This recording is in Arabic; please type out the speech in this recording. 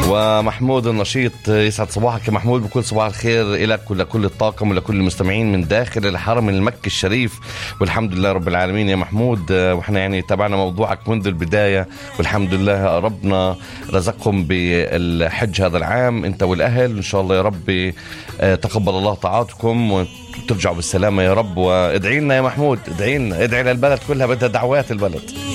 ومحمود النشيط. يسعد صباحك يا محمود، بكل صباح الخير لك ولكل الطاقم ولكل المستمعين من داخل الحرم المكي الشريف، والحمد لله رب العالمين يا محمود. واحنا يعني تابعنا موضوعك منذ البداية، والحمد لله ربنا رزقكم بالحج هذا العام انت والاهل، ان شاء الله يا رب تقبل الله طاعاتكم وترجعوا بالسلامة يا رب. وادعي لنا يا محمود، ادعي لنا، ادعي للبلد كلها، بدها دعوات البلد.